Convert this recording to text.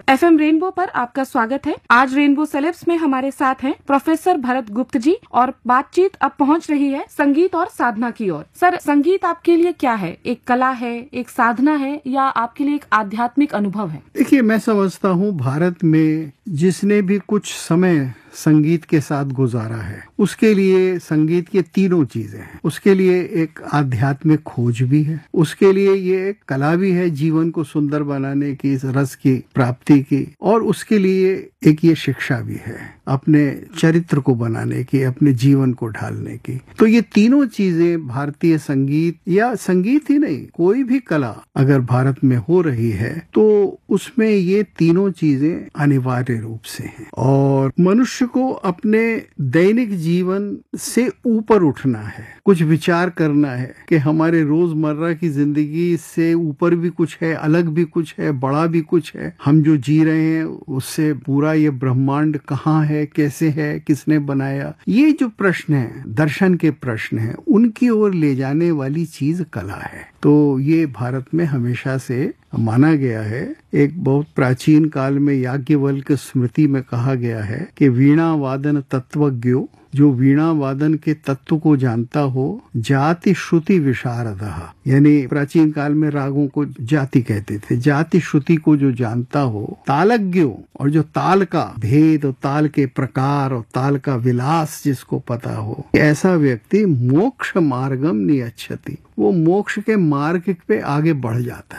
FM rainbow पर आपका स्वागत है। आज रेनबो सेलेब्स में हमारे साथ हैं प्रोफेसर भरत गुप्त जी और बातचीत अब पहुंच रही है संगीत और साधना की ओर। सर, संगीत आपके लिए क्या है? एक कला है, एक साधना है, या आपके लिए एक आध्यात्मिक अनुभव है? देखिए, मैं समझता हूँ भारत में जिसने भी कुछ समय संगीत के साथ गुजारा है उसके लिए संगीत के तीनों चीजें हैं। उसके लिए एक आध्यात्मिक खोज भी है, उसके लिए ये एक कला भी है जीवन को सुंदर बनाने की, इस रस की प्राप्ति की, और उसके लिए एक ये शिक्षा भी है अपने चरित्र को बनाने की, अपने जीवन को ढालने की। तो ये तीनों चीजें भारतीय संगीत, या संगीत ही नहीं, कोई भी कला अगर भारत में हो रही है तो उसमें ये तीनों चीजें अनिवार्य रूप से हैं। और मनुष्य को अपने दैनिक जीवन से ऊपर उठना है, कुछ विचार करना है कि हमारे रोजमर्रा की जिंदगी से ऊपर भी कुछ है, अलग भी कुछ है, बड़ा भी कुछ है। हम जो जी रहे हैं उससे पूरा ये ब्रह्मांड कहाँ है, कैसे है, किसने बनाया, ये जो प्रश्न है, दर्शन के प्रश्न है, उनकी ओर ले जाने वाली चीज कला है। तो ये भारत में हमेशा से माना गया है। एक बहुत प्राचीन काल में याज्ञवल्क्य स्मृति में कहा गया है कि वीणा वादन तत्वज्ञो, जो वीणा वादन के तत्व को जानता हो, जाति श्रुति विशारदः, यानी प्राचीन काल में रागों को जाति कहते थे, जाति श्रुति को जो जानता हो, तालज्ञो, और जो ताल का भेद और ताल के प्रकार और ताल का विलास जिसको पता हो, ऐसा व्यक्ति मोक्ष मार्गम नियच्छति, वो मोक्ष के मार्ग पे आगे बढ़ जाता है।